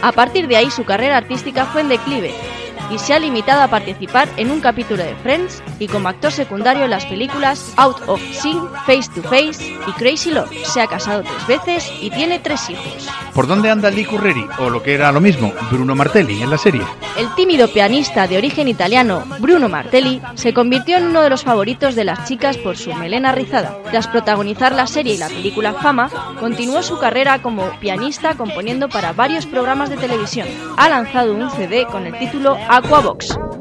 A partir de ahí su carrera artística fue en declive y se ha limitado a participar en un capítulo de Friends y como actor secundario en las películas Out of Sync, Face to Face y Crazy Love. Se ha casado 3 veces y tiene 3 hijos. ¿Por dónde anda Lee Curreri, o lo que era lo mismo, Bruno Martelli, en la serie? El tímido pianista de origen italiano, Bruno Martelli, se convirtió en uno de los favoritos de las chicas por su melena rizada. Tras protagonizar la serie y la película Fama, continuó su carrera como pianista componiendo para varios programas de televisión. Ha lanzado un CD con el título Aquavox.